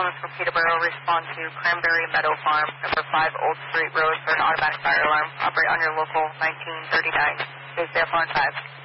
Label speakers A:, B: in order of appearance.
A: for Peterborough, respond to Cranberry Meadow Farm, number 5 Old Street Road for an automatic fire alarm. Operate on your local 1939. Stay safe on 5.